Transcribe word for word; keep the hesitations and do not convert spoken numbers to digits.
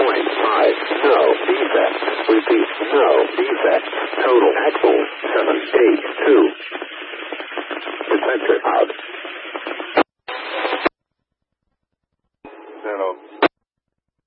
point five. No defect. Repeat. No defect. Total axle seven eight two. Detector out.